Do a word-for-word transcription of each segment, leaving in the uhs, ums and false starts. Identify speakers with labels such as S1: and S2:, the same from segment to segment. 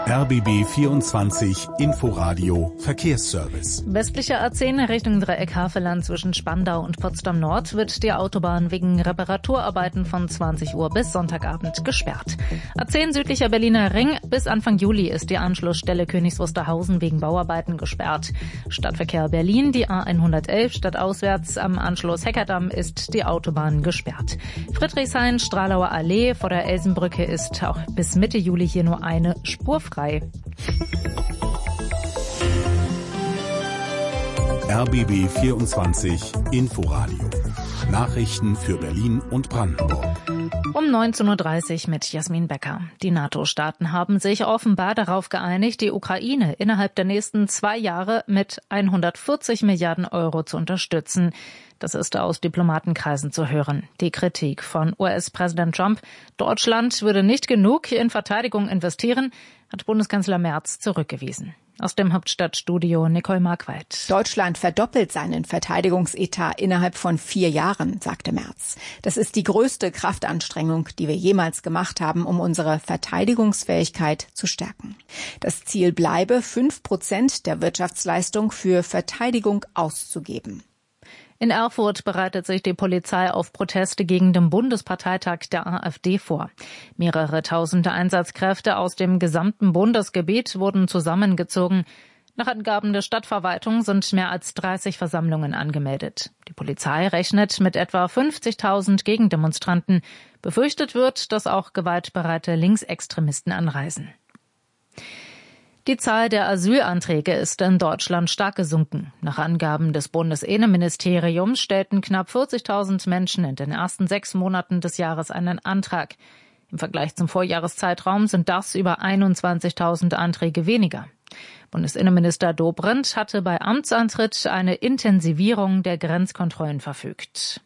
S1: R B B vierundzwanzig Inforadio Verkehrsservice.
S2: Westliche A zehn Richtung Dreieck-Havelland zwischen Spandau und Potsdam-Nord wird die Autobahn wegen Reparaturarbeiten von zwanzig Uhr bis Sonntagabend gesperrt. A zehn südlicher Berliner Ring. Bis Anfang Juli ist die Anschlussstelle Königs Wusterhausen wegen Bauarbeiten gesperrt. Stadtverkehr Berlin, die A hundertelf stadtauswärts am Anschluss Heckerdamm ist die Autobahn gesperrt. Friedrichshain, Stralauer Allee vor der Elsenbrücke ist auch bis Mitte Juli hier nur eine Spur frei.
S1: R B B vierundzwanzig Inforadio. Nachrichten für Berlin und Brandenburg.
S2: Um neunzehn Uhr dreißig mit Jasmin Becker. Die NATO-Staaten haben sich offenbar darauf geeinigt, die Ukraine innerhalb der nächsten zwei Jahre mit hundertvierzig Milliarden Euro zu unterstützen. Das ist aus Diplomatenkreisen zu hören. Die Kritik von U S-Präsident Trump, Deutschland würde nicht genug in Verteidigung investieren, hat Bundeskanzler Merz zurückgewiesen. Aus dem Hauptstadtstudio Nicole Marquardt.
S3: Deutschland verdoppelt seinen Verteidigungsetat innerhalb von vier Jahren, sagte Merz. Das ist die größte Kraftanstrengung, die wir jemals gemacht haben, um unsere Verteidigungsfähigkeit zu stärken. Das Ziel bleibe, fünf Prozent der Wirtschaftsleistung für Verteidigung auszugeben.
S2: In Erfurt bereitet sich die Polizei auf Proteste gegen den Bundesparteitag der AfD vor. Mehrere tausende Einsatzkräfte aus dem gesamten Bundesgebiet wurden zusammengezogen. Nach Angaben der Stadtverwaltung sind mehr als dreißig Versammlungen angemeldet. Die Polizei rechnet mit etwa fünfzigtausend Gegendemonstranten. Befürchtet wird, dass auch gewaltbereite Linksextremisten anreisen. Die Zahl der Asylanträge ist in Deutschland stark gesunken. Nach Angaben des Bundesinnenministeriums stellten knapp vierzigtausend Menschen in den ersten sechs Monaten des Jahres einen Antrag. Im Vergleich zum Vorjahreszeitraum sind das über einundzwanzigtausend Anträge weniger. Bundesinnenminister Dobrindt hatte bei Amtsantritt eine Intensivierung der Grenzkontrollen verfügt.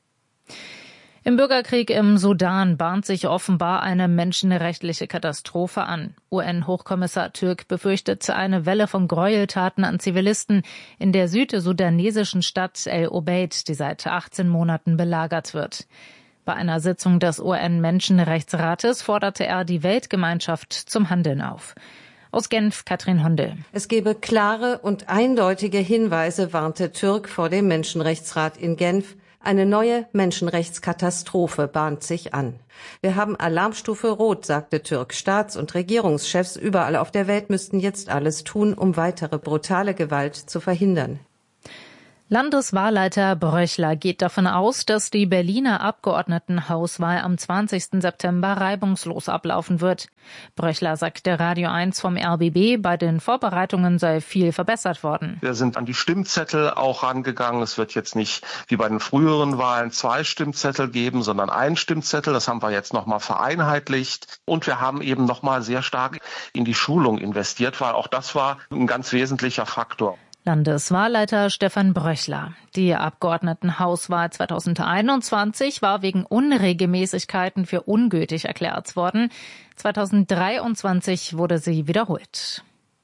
S2: Im Bürgerkrieg im Sudan bahnt sich offenbar eine menschenrechtliche Katastrophe an. U N-Hochkommissar Türk befürchtet eine Welle von Gräueltaten an Zivilisten in der südsudanesischen Stadt El Obeid, die seit achtzehn Monaten belagert wird. Bei einer Sitzung des U N-Menschenrechtsrates forderte er die Weltgemeinschaft zum Handeln auf. Aus Genf, Katrin Hondel.
S4: Es gebe klare und eindeutige Hinweise, warnte Türk vor dem Menschenrechtsrat in Genf. Eine neue Menschenrechtskatastrophe bahnt sich an. Wir haben Alarmstufe Rot, sagte Türk. Staats- und Regierungschefs überall auf der Welt müssten jetzt alles tun, um weitere brutale Gewalt zu verhindern.
S2: Landeswahlleiter Bröchler geht davon aus, dass die Berliner Abgeordnetenhauswahl am zwanzigsten September reibungslos ablaufen wird. Bröchler sagte Radio eins vom R B B, bei den Vorbereitungen sei viel verbessert worden.
S5: Wir sind an die Stimmzettel auch rangegangen. Es wird jetzt nicht wie bei den früheren Wahlen zwei Stimmzettel geben, sondern ein Stimmzettel. Das haben wir jetzt nochmal vereinheitlicht. Und wir haben eben nochmal sehr stark in die Schulung investiert, weil auch das war ein ganz wesentlicher Faktor.
S2: Landeswahlleiter Stefan Bröchler. Die Abgeordnetenhauswahl zweitausendeinundzwanzig war wegen Unregelmäßigkeiten für ungültig erklärt worden. zweitausenddreiundzwanzig wurde sie wiederholt.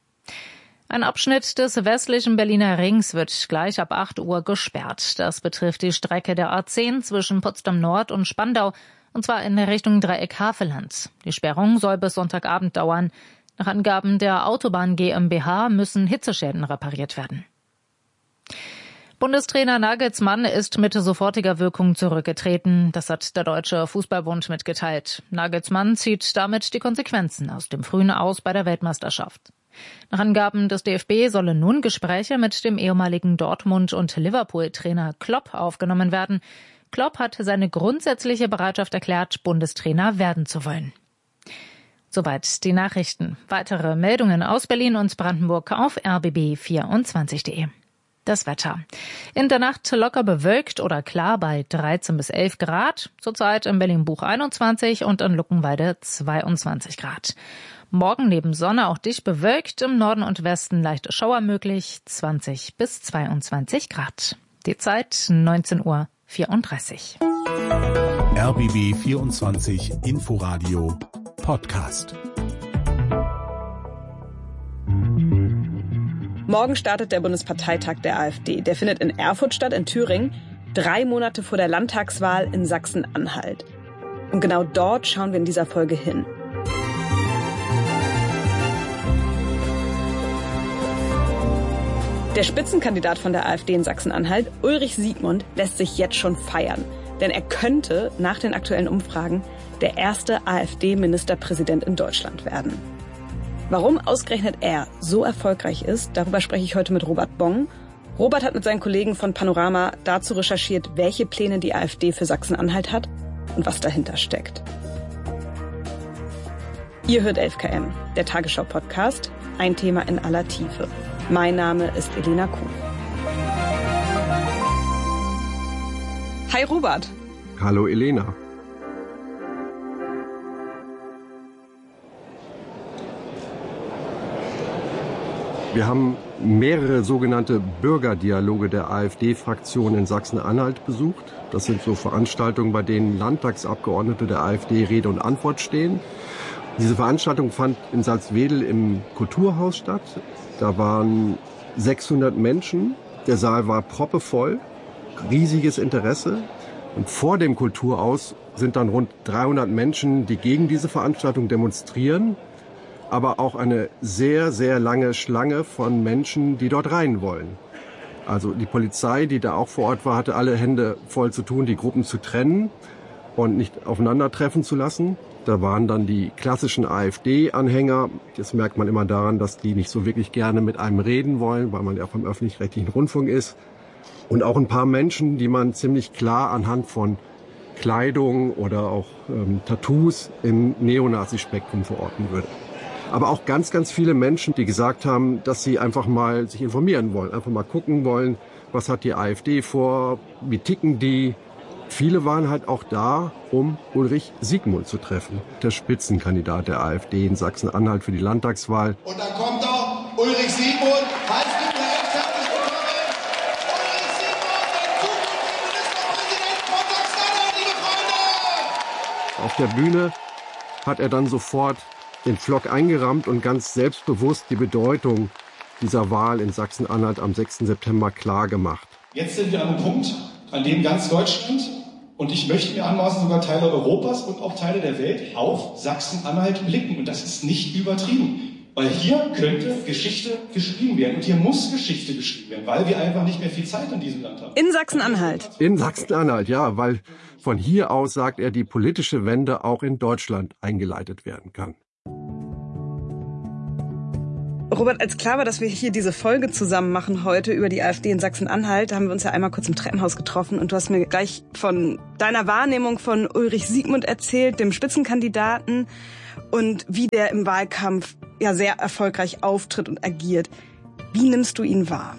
S2: Ein Abschnitt des westlichen Berliner Rings wird gleich ab acht Uhr gesperrt. Das betrifft die Strecke der A zehn zwischen Potsdam-Nord und Spandau, und zwar in Richtung Dreieck-Havelland. Die Sperrung soll bis Sonntagabend dauern. Nach Angaben der Autobahn GmbH müssen Hitzeschäden repariert werden. Bundestrainer Nagelsmann ist mit sofortiger Wirkung zurückgetreten. Das hat der Deutsche Fußballbund mitgeteilt. Nagelsmann zieht damit die Konsequenzen aus dem frühen Aus bei der Weltmeisterschaft. Nach Angaben des D F B sollen nun Gespräche mit dem ehemaligen Dortmund- und Liverpool-Trainer Klopp aufgenommen werden. Klopp hat seine grundsätzliche Bereitschaft erklärt, Bundestrainer werden zu wollen. Soweit die Nachrichten. Weitere Meldungen aus Berlin und Brandenburg auf r b b vierundzwanzig punkt de. Das Wetter. In der Nacht locker bewölkt oder klar bei dreizehn bis elf Grad. Zurzeit in Berlin-Buch einundzwanzig und in Luckenwalde zweiundzwanzig Grad. Morgen neben Sonne auch dicht bewölkt. Im Norden und Westen leichte Schauer möglich. zwanzig bis zweiundzwanzig Grad. Die Zeit neunzehn Uhr vierunddreißig.
S1: R B B vierundzwanzig Inforadio Podcast.
S6: Morgen startet der Bundesparteitag der AfD. Der findet in Erfurt statt, in Thüringen, drei Monate vor der Landtagswahl in Sachsen-Anhalt. Und genau dort schauen wir in dieser Folge hin. Der Spitzenkandidat von der AfD in Sachsen-Anhalt, Ulrich Siegmund, lässt sich jetzt schon feiern. Denn er könnte nach den aktuellen Umfragen der erste AfD-Ministerpräsident in Deutschland werden. Warum ausgerechnet er so erfolgreich ist, darüber spreche ich heute mit Robert Bong. Robert hat mit seinen Kollegen von Panorama dazu recherchiert, welche Pläne die AfD für Sachsen-Anhalt hat und was dahinter steckt. Ihr hört elf K M, der Tagesschau-Podcast, ein Thema in aller Tiefe. Mein Name ist Elena Kuhn. Hi Robert.
S7: Hallo Elena. Wir haben mehrere sogenannte Bürgerdialoge der AfD-Fraktion in Sachsen-Anhalt besucht. Das sind so Veranstaltungen, bei denen Landtagsabgeordnete der AfD Rede und Antwort stehen. Diese Veranstaltung fand in Salzwedel im Kulturhaus statt. Da waren sechshundert Menschen. Der Saal war proppevoll. Riesiges Interesse. Und vor dem Kulturhaus sind dann rund dreihundert Menschen, die gegen diese Veranstaltung demonstrieren. Aber auch eine sehr, sehr lange Schlange von Menschen, die dort rein wollen. Also die Polizei, die da auch vor Ort war, hatte alle Hände voll zu tun, die Gruppen zu trennen und nicht aufeinandertreffen zu lassen. Da waren dann die klassischen AfD-Anhänger. Das merkt man immer daran, dass die nicht so wirklich gerne mit einem reden wollen, weil man ja vom öffentlich-rechtlichen Rundfunk ist. Und auch ein paar Menschen, die man ziemlich klar anhand von Kleidung oder auch ähm, Tattoos im Neonazi-Spektrum verorten würde. Aber auch ganz, ganz viele Menschen, die gesagt haben, dass sie einfach mal sich informieren wollen, einfach mal gucken wollen, was hat die AfD vor, wie ticken die. Viele waren halt auch da, um Ulrich Siegmund zu treffen, der Spitzenkandidat der AfD in Sachsen-Anhalt für die Landtagswahl.
S8: Und dann kommt noch Ulrich Siegmund, heißt ihn recht herzlich willkommen. Ulrich Siegmund, der zukünftige Ministerpräsident von Sachsen-Anhalt, liebe Freunde!
S7: Auf der Bühne hat er dann sofort den Pflock eingerammt und ganz selbstbewusst die Bedeutung dieser Wahl in Sachsen-Anhalt am sechsten September klar gemacht.
S8: Jetzt sind wir an einem Punkt, an dem ganz Deutschland und ich möchte mir anmaßen, sogar Teile Europas und auch Teile der Welt auf Sachsen-Anhalt blicken. Und das ist nicht übertrieben. Weil hier könnte Geschichte geschrieben werden. Und hier muss Geschichte geschrieben werden, weil wir einfach nicht mehr viel Zeit in diesem Land haben.
S6: In Sachsen-Anhalt.
S7: In Sachsen-Anhalt, ja, weil von hier aus, sagt er, die politische Wende auch in Deutschland eingeleitet werden kann.
S6: Robert, als klar war, dass wir hier diese Folge zusammen machen heute über die AfD in Sachsen-Anhalt, haben wir uns ja einmal kurz im Treppenhaus getroffen und du hast mir gleich von deiner Wahrnehmung von Ulrich Siegmund erzählt, dem Spitzenkandidaten, und wie der im Wahlkampf ja sehr erfolgreich auftritt und agiert. Wie nimmst du ihn wahr?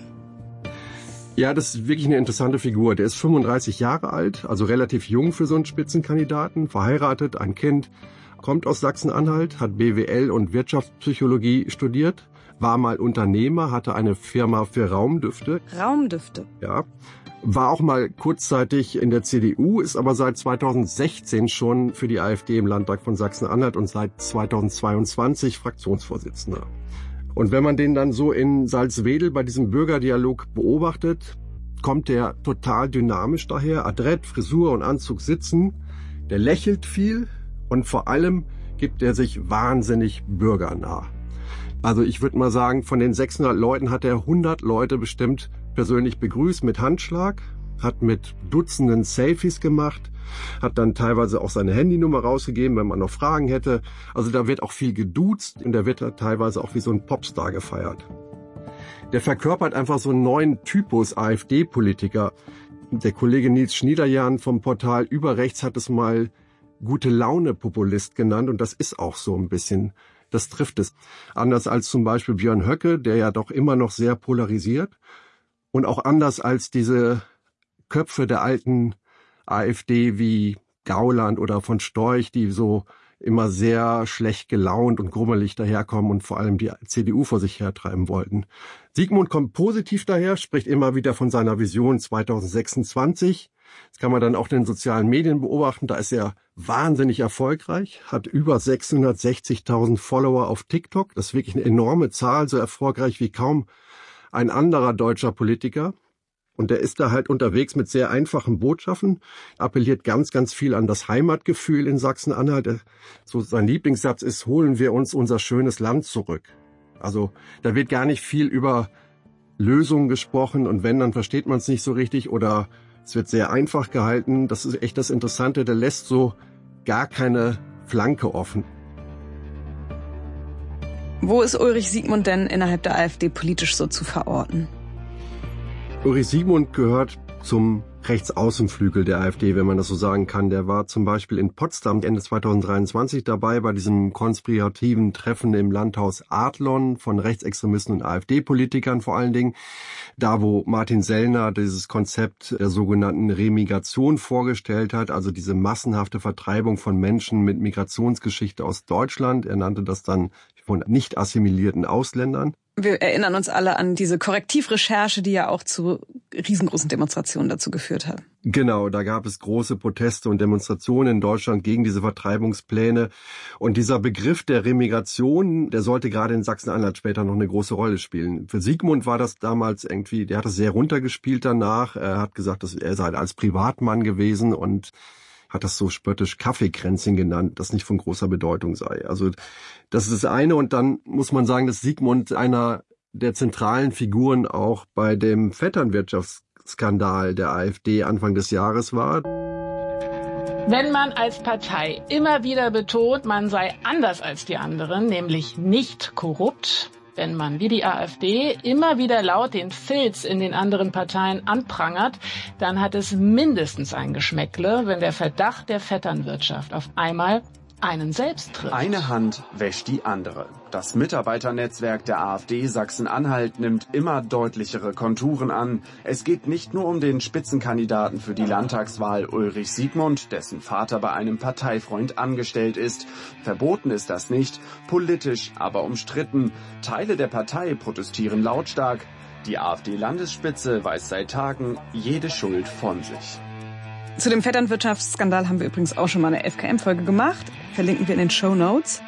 S7: Ja, das ist wirklich eine interessante Figur. Der ist fünfunddreißig Jahre alt, also relativ jung für so einen Spitzenkandidaten, verheiratet, ein Kind, kommt aus Sachsen-Anhalt, hat B W L und Wirtschaftspsychologie studiert, war mal Unternehmer, hatte eine Firma für Raumdüfte.
S6: Raumdüfte?
S7: Ja. War auch mal kurzzeitig in der C D U, ist aber seit zweitausendsechzehn schon für die AfD im Landtag von Sachsen-Anhalt und seit zweitausendzweiundzwanzig Fraktionsvorsitzender. Und wenn man den dann so in Salzwedel bei diesem Bürgerdialog beobachtet, kommt der total dynamisch daher, adrett, Frisur und Anzug sitzen, der lächelt viel und vor allem gibt er sich wahnsinnig bürgernah. Also ich würde mal sagen, von den sechshundert Leuten hat er hundert Leute bestimmt persönlich begrüßt mit Handschlag, hat mit Dutzenden Selfies gemacht, hat dann teilweise auch seine Handynummer rausgegeben, wenn man noch Fragen hätte. Also da wird auch viel geduzt und da wird er teilweise auch wie so ein Popstar gefeiert. Der verkörpert einfach so einen neuen Typus AfD-Politiker. Der Kollege Nils Schniederjahn vom Portal Überrechts hat es mal Gute-Laune-Populist genannt und das ist auch so ein bisschen. Das trifft es. Anders als zum Beispiel Björn Höcke, der ja doch immer noch sehr polarisiert. Und auch anders als diese Köpfe der alten AfD wie Gauland oder von Storch, die so immer sehr schlecht gelaunt und grummelig daherkommen und vor allem die C D U vor sich hertreiben wollten. Siegmund kommt positiv daher, spricht immer wieder von seiner Vision zweitausendsechsundzwanzig. Das kann man dann auch in den sozialen Medien beobachten. Da ist er wahnsinnig erfolgreich, hat über sechshundertsechzigtausend Follower auf TikTok. Das ist wirklich eine enorme Zahl, so erfolgreich wie kaum ein anderer deutscher Politiker. Und der ist da halt unterwegs mit sehr einfachen Botschaften, appelliert ganz, ganz viel an das Heimatgefühl in Sachsen-Anhalt. So sein Lieblingssatz ist, holen wir uns unser schönes Land zurück. Also da wird gar nicht viel über Lösungen gesprochen und wenn, dann versteht man es nicht so richtig oder es wird sehr einfach gehalten. Das ist echt das Interessante, der lässt so gar keine Flanke offen.
S6: Wo ist Ulrich Siegmund denn innerhalb der AfD politisch so zu verorten?
S7: Ulrich Siegmund gehört zum Rechtsaußenflügel der AfD, wenn man das so sagen kann. Der war zum Beispiel in Potsdam Ende zweitausenddreiundzwanzig dabei bei diesem konspirativen Treffen im Landhaus Adlon von Rechtsextremisten und AfD-Politikern vor allen Dingen. Da, wo Martin Sellner dieses Konzept der sogenannten Remigration vorgestellt hat, also diese massenhafte Vertreibung von Menschen mit Migrationsgeschichte aus Deutschland. Er nannte das dann von nicht assimilierten Ausländern.
S6: Wir erinnern uns alle an diese Korrektivrecherche, die ja auch zu riesengroßen Demonstrationen dazu geführt hat.
S7: Genau, da gab es große Proteste und Demonstrationen in Deutschland gegen diese Vertreibungspläne. Und dieser Begriff der Remigration, der sollte gerade in Sachsen-Anhalt später noch eine große Rolle spielen. Für Siegmund war das damals irgendwie, der hat das sehr runtergespielt danach. Er hat gesagt, dass er sei als Privatmann gewesen und hat das so spöttisch Kaffeekränzchen genannt, das nicht von großer Bedeutung sei. Also das ist das eine. Und dann muss man sagen, dass Siegmund einer der zentralen Figuren auch bei dem Vetternwirtschaftsskandal der AfD Anfang des Jahres war.
S9: Wenn man als Partei immer wieder betont, man sei anders als die anderen, nämlich nicht korrupt, wenn man wie die AfD immer wieder laut den Filz in den anderen Parteien anprangert, dann hat es mindestens ein Geschmäckle, wenn der Verdacht der Vetternwirtschaft auf einmal einen selbst trifft.
S10: Eine Hand wäscht die andere. Das Mitarbeiternetzwerk der AfD Sachsen-Anhalt nimmt immer deutlichere Konturen an. Es geht nicht nur um den Spitzenkandidaten für die Landtagswahl Ulrich Siegmund, dessen Vater bei einem Parteifreund angestellt ist. Verboten ist das nicht, politisch aber umstritten. Teile der Partei protestieren lautstark. Die AfD-Landesspitze weiß seit Tagen jede Schuld von sich.
S6: Zu dem Vetternwirtschaftsskandal haben wir übrigens auch schon mal eine F K M-Folge gemacht. Verlinken wir in den Shownotes.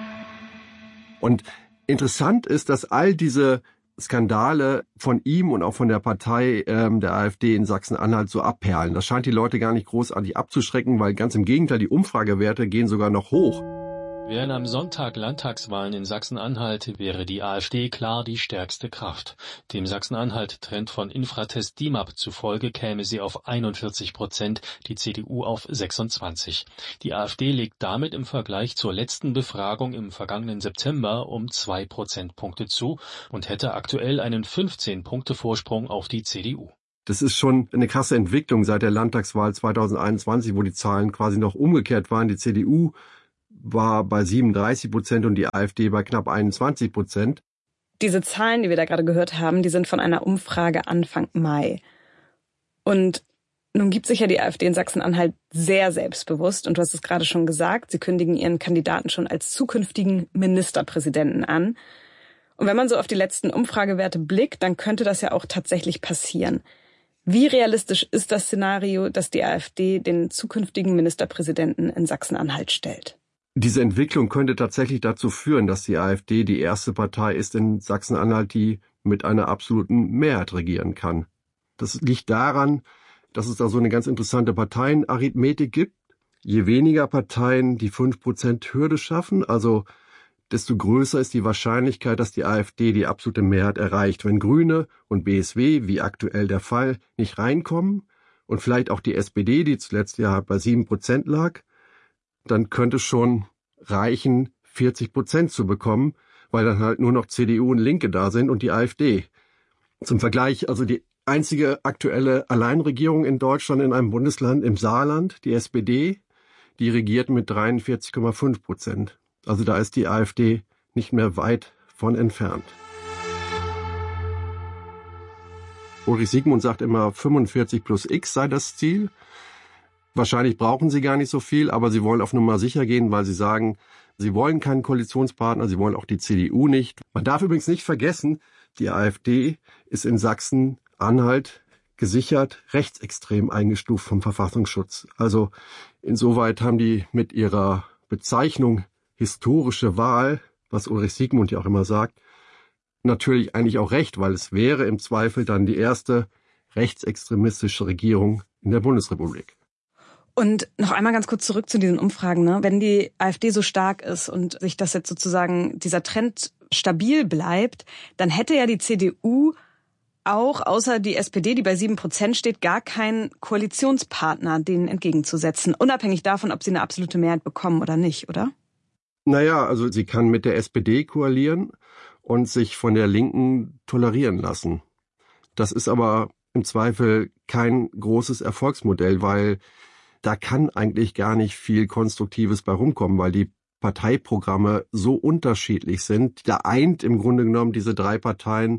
S7: Und interessant ist, dass all diese Skandale von ihm und auch von der Partei ähm, der AfD in Sachsen-Anhalt so abperlen. Das scheint die Leute gar nicht großartig abzuschrecken, weil ganz im Gegenteil, die Umfragewerte gehen sogar noch hoch.
S11: Wären am Sonntag Landtagswahlen in Sachsen-Anhalt, wäre die AfD klar die stärkste Kraft. Dem Sachsen-Anhalt-Trend von Infratest D I M A P zufolge käme sie auf einundvierzig Prozent, die C D U auf sechsundzwanzig. Die AfD legt damit im Vergleich zur letzten Befragung im vergangenen September um zwei Prozentpunkte zu und hätte aktuell einen fünfzehn Punkte Vorsprung auf die C D U.
S7: Das ist schon eine krasse Entwicklung seit der Landtagswahl zweitausendeinundzwanzig, wo die Zahlen quasi noch umgekehrt waren. Die C D U war bei siebenunddreißig Prozent und die AfD bei knapp einundzwanzig Prozent.
S6: Diese Zahlen, die wir da gerade gehört haben, die sind von einer Umfrage Anfang Mai. Und nun gibt sich ja die AfD in Sachsen-Anhalt sehr selbstbewusst. Und du hast es gerade schon gesagt, sie kündigen ihren Kandidaten schon als zukünftigen Ministerpräsidenten an. Und wenn man so auf die letzten Umfragewerte blickt, dann könnte das ja auch tatsächlich passieren. Wie realistisch ist das Szenario, dass die AfD den zukünftigen Ministerpräsidenten in Sachsen-Anhalt stellt?
S7: Diese Entwicklung könnte tatsächlich dazu führen, dass die AfD die erste Partei ist in Sachsen-Anhalt, die mit einer absoluten Mehrheit regieren kann. Das liegt daran, dass es da so eine ganz interessante Parteienarithmetik gibt. Je weniger Parteien die fünf Prozent Hürde schaffen, also desto größer ist die Wahrscheinlichkeit, dass die AfD die absolute Mehrheit erreicht. Wenn Grüne und B S W, wie aktuell der Fall, nicht reinkommen und vielleicht auch die S P D, die zuletzt ja bei sieben Prozent lag, dann könnte schon reichen, vierzig Prozent zu bekommen, weil dann halt nur noch C D U und Linke da sind und die AfD. Zum Vergleich, also die einzige aktuelle Alleinregierung in Deutschland in einem Bundesland im Saarland, die S P D, die regiert mit dreiundvierzig Komma fünf Prozent. Also da ist die AfD nicht mehr weit von entfernt. Ulrich Siegmund sagt immer, fünfundvierzig plus X sei das Ziel. Wahrscheinlich brauchen sie gar nicht so viel, aber sie wollen auf Nummer sicher gehen, weil sie sagen, sie wollen keinen Koalitionspartner, sie wollen auch die C D U nicht. Man darf übrigens nicht vergessen, die AfD ist in Sachsen-Anhalt gesichert rechtsextrem eingestuft vom Verfassungsschutz. Also insoweit haben die mit ihrer Bezeichnung historische Wahl, was Ulrich Siegmund ja auch immer sagt, natürlich eigentlich auch recht, weil es wäre im Zweifel dann die erste rechtsextremistische Regierung in der Bundesrepublik.
S6: Und noch einmal ganz kurz zurück zu diesen Umfragen, ne? Wenn die AfD so stark ist und sich das jetzt sozusagen, dieser Trend stabil bleibt, dann hätte ja die C D U auch, außer die S P D, die bei sieben Prozent steht, gar keinen Koalitionspartner, denen entgegenzusetzen, unabhängig davon, ob sie eine absolute Mehrheit bekommen oder nicht, oder?
S7: Naja, also sie kann mit der S P D koalieren und sich von der Linken tolerieren lassen. Das ist aber im Zweifel kein großes Erfolgsmodell, weil da kann eigentlich gar nicht viel Konstruktives bei rumkommen, weil die Parteiprogramme so unterschiedlich sind. Da eint im Grunde genommen diese drei Parteien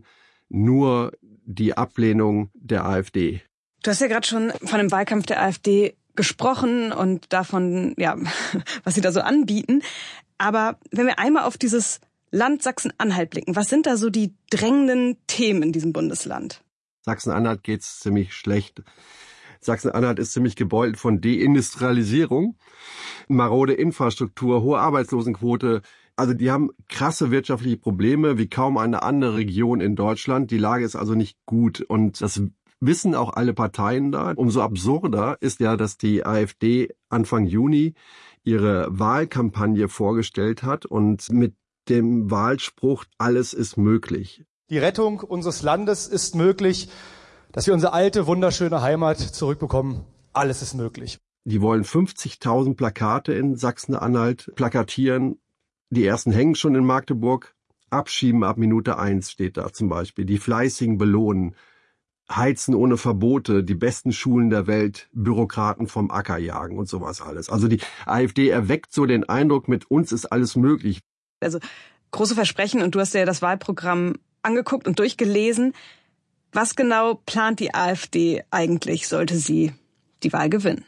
S7: nur die Ablehnung der AfD.
S6: Du hast ja gerade schon von dem Wahlkampf der AfD gesprochen und davon, ja, was sie da so anbieten. Aber wenn wir einmal auf dieses Land Sachsen-Anhalt blicken, was sind da so die drängenden Themen in diesem Bundesland?
S7: Sachsen-Anhalt geht's ziemlich schlecht. Sachsen-Anhalt ist ziemlich gebeutelt von Deindustrialisierung, marode Infrastruktur, hohe Arbeitslosenquote. Also die haben krasse wirtschaftliche Probleme wie kaum eine andere Region in Deutschland. Die Lage ist also nicht gut und das wissen auch alle Parteien da. Umso absurder ist ja, dass die AfD Anfang Juni ihre Wahlkampagne vorgestellt hat und mit dem Wahlspruch, alles ist möglich.
S8: Die Rettung unseres Landes ist möglich, dass wir unsere alte, wunderschöne Heimat zurückbekommen. Alles ist möglich.
S7: Die wollen fünfzigtausend Plakate in Sachsen-Anhalt plakatieren. Die ersten hängen schon in Magdeburg. Abschieben ab Minute eins steht da zum Beispiel. Die Fleißigen belohnen. Heizen ohne Verbote, die besten Schulen der Welt, Bürokraten vom Acker jagen und sowas alles. Also die AfD erweckt so den Eindruck, mit uns ist alles möglich.
S6: Also große Versprechen und du hast ja das Wahlprogramm angeguckt und durchgelesen. Was genau plant die AfD eigentlich, sollte sie die Wahl gewinnen?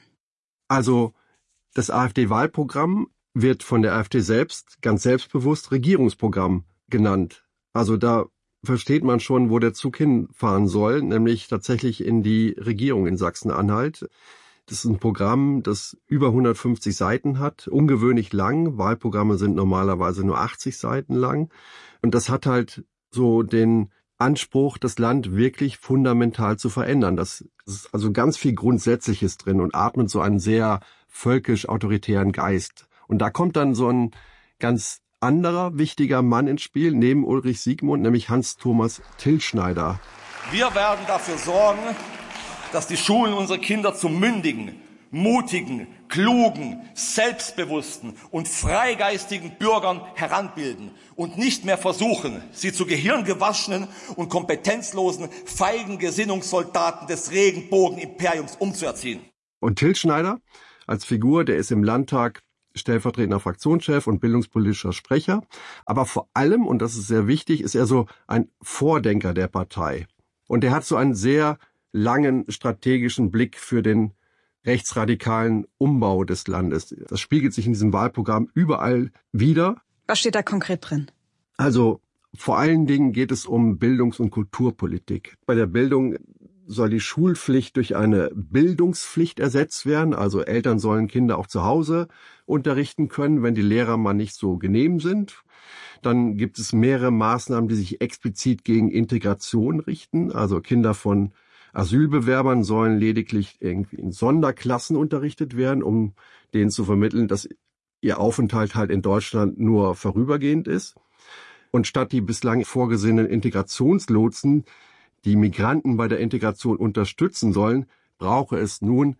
S7: Also das AfD-Wahlprogramm wird von der AfD selbst ganz selbstbewusst Regierungsprogramm genannt. Also da versteht man schon, wo der Zug hinfahren soll, nämlich tatsächlich in die Regierung in Sachsen-Anhalt. Das ist ein Programm, das über hundertfünfzig Seiten hat, ungewöhnlich lang. Wahlprogramme sind normalerweise nur achtzig Seiten lang. Und das hat halt so den Anspruch, das Land wirklich fundamental zu verändern. Das ist also ganz viel Grundsätzliches drin und atmet so einen sehr völkisch-autoritären Geist. Und da kommt dann so ein ganz anderer wichtiger Mann ins Spiel, neben Ulrich Siegmund, nämlich Hans-Thomas Tilschneider.
S12: Wir werden dafür sorgen, dass die Schulen unsere Kinder zu mündigen, mutigen, klugen, selbstbewussten und freigeistigen Bürgern heranbilden und nicht mehr versuchen, sie zu gehirngewaschenen und kompetenzlosen, feigen Gesinnungssoldaten des Regenbogenimperiums umzuerziehen.
S7: Und Tilschneider als Figur, der ist im Landtag stellvertretender Fraktionschef und bildungspolitischer Sprecher. Aber vor allem, und das ist sehr wichtig, ist er so ein Vordenker der Partei. Und er hat so einen sehr langen strategischen Blick für den rechtsradikalen Umbau des Landes. Das spiegelt sich in diesem Wahlprogramm überall wider.
S6: Was steht da konkret drin?
S7: Also vor allen Dingen geht es um Bildungs- und Kulturpolitik. Bei der Bildung soll die Schulpflicht durch eine Bildungspflicht ersetzt werden. Also Eltern sollen Kinder auch zu Hause unterrichten können, wenn die Lehrer mal nicht so genehm sind. Dann gibt es mehrere Maßnahmen, die sich explizit gegen Integration richten. Also Kinder von Asylbewerbern sollen lediglich irgendwie in Sonderklassen unterrichtet werden, um denen zu vermitteln, dass ihr Aufenthalt halt in Deutschland nur vorübergehend ist. Und statt die bislang vorgesehenen Integrationslotsen, die Migranten bei der Integration unterstützen sollen, brauche es nun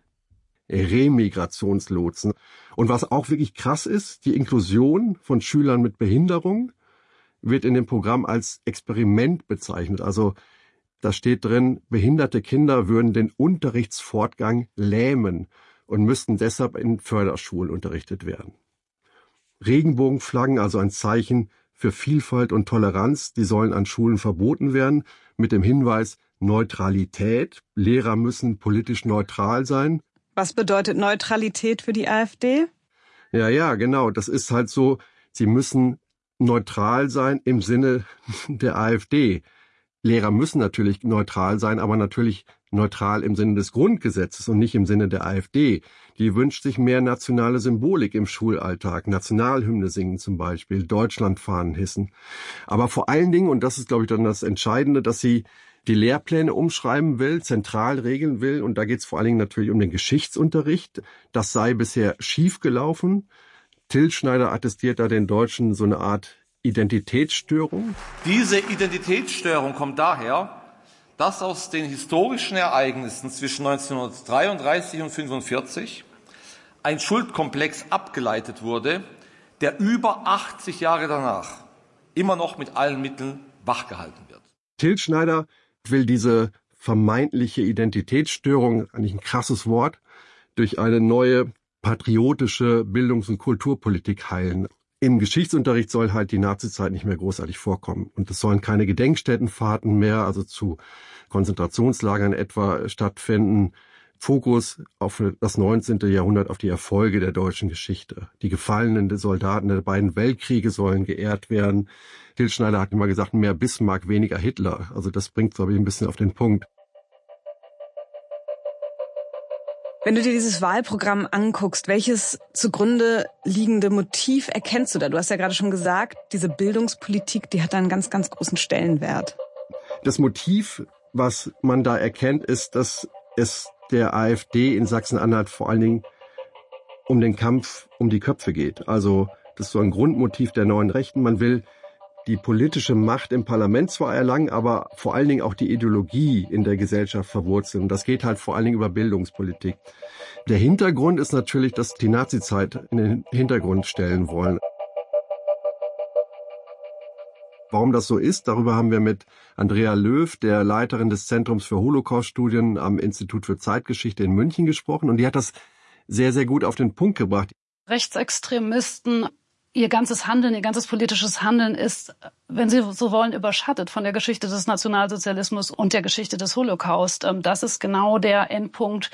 S7: Remigrationslotsen. Und was auch wirklich krass ist, die Inklusion von Schülern mit Behinderung wird in dem Programm als Experiment bezeichnet. Also da steht drin, behinderte Kinder würden den Unterrichtsfortgang lähmen und müssten deshalb in Förderschulen unterrichtet werden. Regenbogenflaggen, also ein Zeichen für Vielfalt und Toleranz, die sollen an Schulen verboten werden, mit dem Hinweis Neutralität. Lehrer müssen politisch neutral sein.
S6: Was bedeutet Neutralität für die AfD?
S7: Ja, ja, genau. Das ist halt so, sie müssen neutral sein im Sinne der AfD. Lehrer müssen natürlich neutral sein, aber natürlich neutral im Sinne des Grundgesetzes und nicht im Sinne der AfD. Die wünscht sich mehr nationale Symbolik im Schulalltag, Nationalhymne singen zum Beispiel, Deutschlandfahnen hissen. Aber vor allen Dingen, und das ist, glaube ich, dann das Entscheidende, dass sie die Lehrpläne umschreiben will, zentral regeln will. Und da geht es vor allen Dingen natürlich um den Geschichtsunterricht. Das sei bisher schief gelaufen. Tilschneider attestiert da den Deutschen so eine Art Identitätsstörung.
S12: Diese Identitätsstörung kommt daher, dass aus den historischen Ereignissen zwischen neunzehnhundertdreiunddreißig und fünfundvierzig ein Schuldkomplex abgeleitet wurde, der über achtzig Jahre danach immer noch mit allen Mitteln wachgehalten wird.
S7: Till Schneider will diese vermeintliche Identitätsstörung, eigentlich ein krasses Wort, durch eine neue patriotische Bildungs- und Kulturpolitik heilen. Im Geschichtsunterricht soll halt die Nazizeit nicht mehr großartig vorkommen. Und es sollen keine Gedenkstättenfahrten mehr, also zu Konzentrationslagern etwa, stattfinden. Fokus auf das neunzehnte. Jahrhundert, auf die Erfolge der deutschen Geschichte. Die Gefallenen der Soldaten der beiden Weltkriege sollen geehrt werden. Till Schneider hat immer gesagt, mehr Bismarck, weniger Hitler. Also das bringt, glaube ich, ein bisschen auf den Punkt.
S6: Wenn du dir dieses Wahlprogramm anguckst, welches zugrunde liegende Motiv erkennst du da? Du hast ja gerade schon gesagt, diese Bildungspolitik, die hat da einen ganz, ganz großen Stellenwert.
S7: Das Motiv, was man da erkennt, ist, dass es der AfD in Sachsen-Anhalt vor allen Dingen um den Kampf um die Köpfe geht. Also das ist so ein Grundmotiv der neuen Rechten. Man will die politische Macht im Parlament zwar erlangen, aber vor allen Dingen auch die Ideologie in der Gesellschaft verwurzeln. Das geht halt vor allen Dingen über Bildungspolitik. Der Hintergrund ist natürlich, dass die Nazizeit in den Hintergrund stellen wollen. Warum das so ist, darüber haben wir mit Andrea Löw, der Leiterin des Zentrums für Holocaust-Studien am Institut für Zeitgeschichte in München, gesprochen. Und die hat das sehr, sehr gut auf den Punkt gebracht.
S13: Rechtsextremisten, ihr ganzes Handeln, ihr ganzes politisches Handeln ist, wenn Sie so wollen, überschattet von der Geschichte des Nationalsozialismus und der Geschichte des Holocaust. Das ist genau der Endpunkt,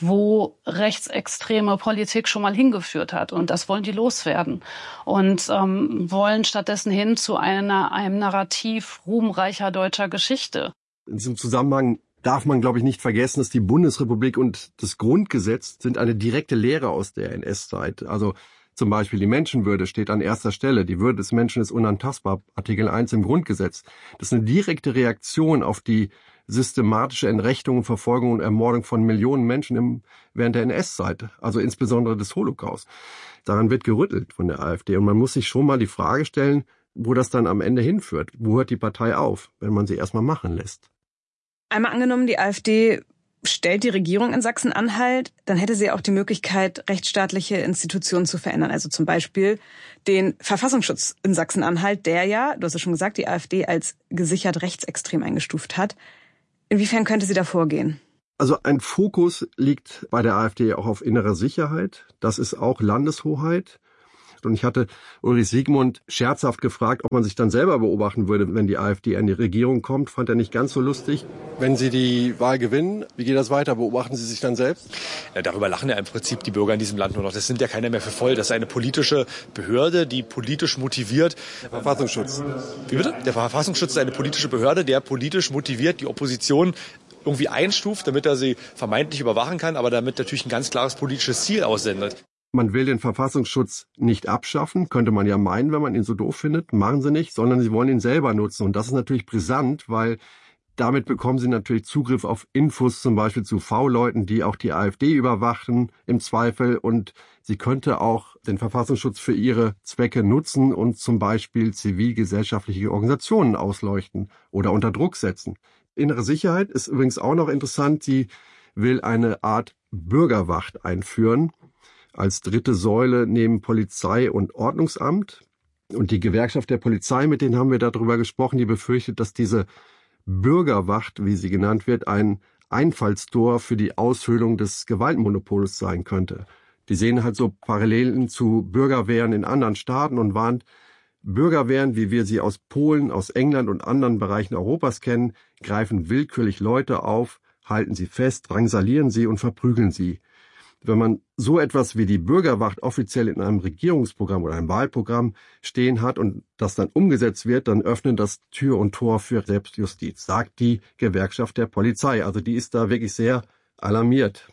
S13: wo rechtsextreme Politik schon mal hingeführt hat. Und das wollen die loswerden. Und ähm, wollen stattdessen hin zu einer, einem Narrativ ruhmreicher deutscher Geschichte.
S7: In diesem Zusammenhang darf man, glaube ich, nicht vergessen, dass die Bundesrepublik und das Grundgesetz sind eine direkte Lehre aus der N S-Zeit. Also zum Beispiel die Menschenwürde steht an erster Stelle. Die Würde des Menschen ist unantastbar. Artikel eins im Grundgesetz. Das ist eine direkte Reaktion auf die systematische Entrechtung, Verfolgung und Ermordung von Millionen Menschen im, während der N S-Zeit. Also insbesondere des Holocaust. Daran wird gerüttelt von der AfD. Und man muss sich schon mal die Frage stellen, wo das dann am Ende hinführt. Wo hört die Partei auf, wenn man sie erstmal machen lässt?
S6: Einmal angenommen, die AfD stellt die Regierung in Sachsen-Anhalt, dann hätte sie auch die Möglichkeit, rechtsstaatliche Institutionen zu verändern. Also zum Beispiel den Verfassungsschutz in Sachsen-Anhalt, der ja, du hast es schon gesagt, die AfD als gesichert rechtsextrem eingestuft hat. Inwiefern könnte sie da vorgehen?
S7: Also ein Fokus liegt bei der AfD auch auf innerer Sicherheit. Das ist auch Landeshoheit. Und ich hatte Ulrich Siegmund scherzhaft gefragt, ob man sich dann selber beobachten würde, wenn die AfD an die Regierung kommt. Fand er nicht ganz so lustig. Wenn Sie die Wahl gewinnen, wie geht das weiter? Beobachten Sie sich dann selbst?
S14: Ja, darüber lachen ja im Prinzip die Bürger in diesem Land nur noch. Das nimmt ja keiner mehr für voll. Das ist eine politische Behörde, die politisch motiviert.
S7: Der Verfassungsschutz.
S14: Wie bitte? Der Verfassungsschutz ist eine politische Behörde, der politisch motiviert die Opposition irgendwie einstuft, damit er sie vermeintlich überwachen kann, aber damit natürlich ein ganz klares politisches Ziel aussendet.
S7: Man will den Verfassungsschutz nicht abschaffen, könnte man ja meinen, wenn man ihn so doof findet. Machen sie nicht, sondern sie wollen ihn selber nutzen. Und das ist natürlich brisant, weil damit bekommen sie natürlich Zugriff auf Infos, zum Beispiel zu V-Leuten, die auch die AfD überwachen im Zweifel. Und sie könnte auch den Verfassungsschutz für ihre Zwecke nutzen und zum Beispiel zivilgesellschaftliche Organisationen ausleuchten oder unter Druck setzen. Innere Sicherheit ist übrigens auch noch interessant. Sie will eine Art Bürgerwacht einführen. Als dritte Säule neben Polizei und Ordnungsamt. Und die Gewerkschaft der Polizei, mit denen haben wir darüber gesprochen, die befürchtet, dass diese Bürgerwacht, wie sie genannt wird, ein Einfallstor für die Aushöhlung des Gewaltmonopols sein könnte. Die sehen halt so Parallelen zu Bürgerwehren in anderen Staaten und warnt, Bürgerwehren, wie wir sie aus Polen, aus England und anderen Bereichen Europas kennen, greifen willkürlich Leute auf, halten sie fest, drangsalieren sie und verprügeln sie. Wenn man so etwas wie die Bürgerwacht offiziell in einem Regierungsprogramm oder einem Wahlprogramm stehen hat und das dann umgesetzt wird, dann öffnet das Tür und Tor für Selbstjustiz, sagt die Gewerkschaft der Polizei. Also die ist da wirklich sehr alarmiert.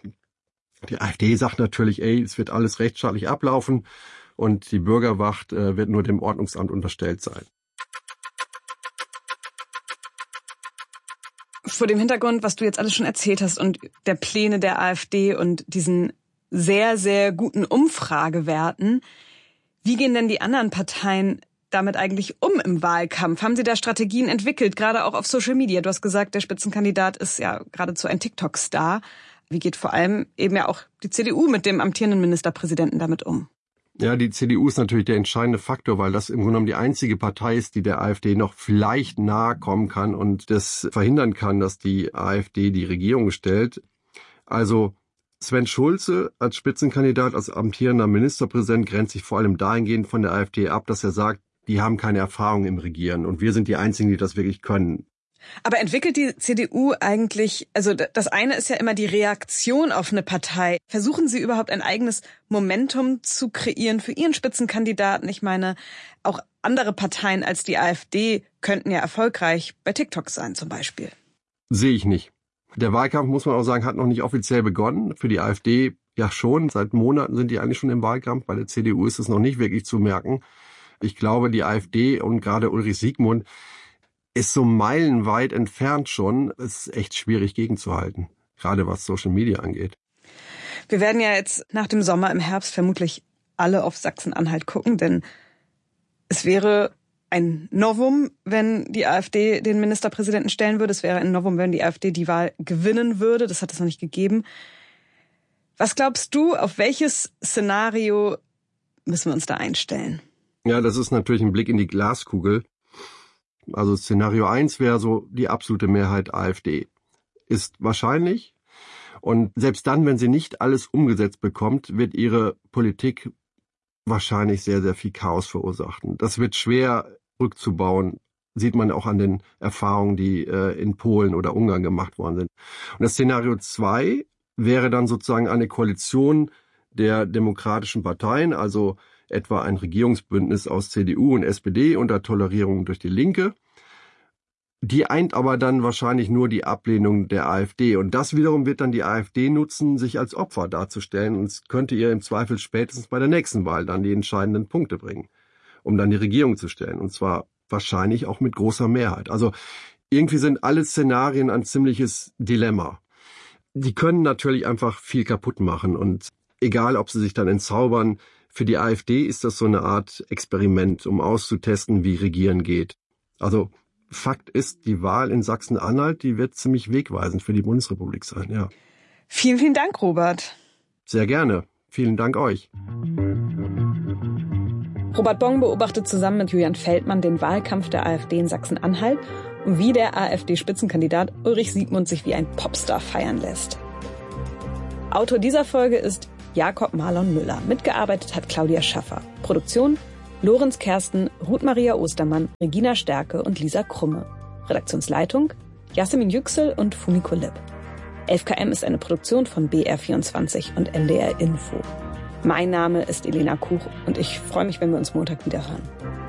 S7: Die AfD sagt natürlich, ey, es wird alles rechtsstaatlich ablaufen und die Bürgerwacht äh, wird nur dem Ordnungsamt unterstellt sein.
S6: Vor dem Hintergrund, was du jetzt alles schon erzählt hast und der Pläne der AfD und diesen sehr, sehr guten Umfragewerten, wie gehen denn die anderen Parteien damit eigentlich um im Wahlkampf? Haben Sie da Strategien entwickelt, gerade auch auf Social Media? Du hast gesagt, der Spitzenkandidat ist ja geradezu ein TikTok-Star. Wie geht vor allem eben ja auch die C D U mit dem amtierenden Ministerpräsidenten damit um?
S7: Ja, die C D U ist natürlich der entscheidende Faktor, weil das im Grunde genommen die einzige Partei ist, die der AfD noch vielleicht nahe kommen kann und das verhindern kann, dass die AfD die Regierung stellt. Also Sven Schulze als Spitzenkandidat, als amtierender Ministerpräsident grenzt sich vor allem dahingehend von der AfD ab, dass er sagt, die haben keine Erfahrung im Regieren und wir sind die Einzigen, die das wirklich können.
S6: Aber entwickelt die C D U eigentlich, also das eine ist ja immer die Reaktion auf eine Partei. Versuchen Sie überhaupt ein eigenes Momentum zu kreieren für Ihren Spitzenkandidaten? Ich meine, auch andere Parteien als die AfD könnten ja erfolgreich bei TikTok sein zum Beispiel.
S7: Sehe ich nicht. Der Wahlkampf, muss man auch sagen, hat noch nicht offiziell begonnen. Für die AfD ja schon. Seit Monaten sind die eigentlich schon im Wahlkampf. Bei der C D U ist es noch nicht wirklich zu merken. Ich glaube, die AfD und gerade Ulrich Siegmund ist so meilenweit entfernt schon. Es ist echt schwierig gegenzuhalten, gerade was Social Media angeht.
S6: Wir werden ja jetzt nach dem Sommer im Herbst vermutlich alle auf Sachsen-Anhalt gucken, denn es wäre ein Novum, wenn die AfD den Ministerpräsidenten stellen würde. Es wäre ein Novum, wenn die AfD die Wahl gewinnen würde. Das hat es noch nicht gegeben. Was glaubst du, auf welches Szenario müssen wir uns da einstellen?
S7: Ja, das ist natürlich ein Blick in die Glaskugel. Also Szenario eins wäre so die absolute Mehrheit AfD. Ist wahrscheinlich. Und selbst dann, wenn sie nicht alles umgesetzt bekommt, wird ihre Politik wahrscheinlich sehr, sehr viel Chaos verursachen. Das wird schwer rückzubauen. Sieht man auch an den Erfahrungen, die äh, in Polen oder Ungarn gemacht worden sind. Und das Szenario zwei wäre dann sozusagen eine Koalition der demokratischen Parteien, also etwa ein Regierungsbündnis aus C D U und S P D unter Tolerierung durch die Linke. Die eint aber dann wahrscheinlich nur die Ablehnung der AfD. Und das wiederum wird dann die AfD nutzen, sich als Opfer darzustellen. Und es könnte ihr im Zweifel spätestens bei der nächsten Wahl dann die entscheidenden Punkte bringen, um dann die Regierung zu stellen. Und zwar wahrscheinlich auch mit großer Mehrheit. Also irgendwie sind alle Szenarien ein ziemliches Dilemma. Die können natürlich einfach viel kaputt machen. Und egal, ob sie sich dann entzaubern, für die AfD ist das so eine Art Experiment, um auszutesten, wie Regieren geht. Also Fakt ist, die Wahl in Sachsen-Anhalt, die wird ziemlich wegweisend für die Bundesrepublik sein, ja.
S6: Vielen, vielen Dank, Robert.
S7: Sehr gerne. Vielen Dank euch.
S6: Robert Bong beobachtet zusammen mit Julian Feldmann den Wahlkampf der AfD in Sachsen-Anhalt und wie der AfD-Spitzenkandidat Ulrich Siegmund sich wie ein Popstar feiern lässt. Autor dieser Folge ist Jakob Marlon Müller. Mitgearbeitet hat Claudia Schaffer. Produktion Lorenz Kersten, Ruth Maria Ostermann, Regina Stärke und Lisa Krumme. Redaktionsleitung Yasemin Yüksel und Fumiko Lipp. elf K M ist eine Produktion von B R vierundzwanzig und N D R Info. Mein Name ist Elena Kuch und ich freue mich, wenn wir uns Montag wieder hören.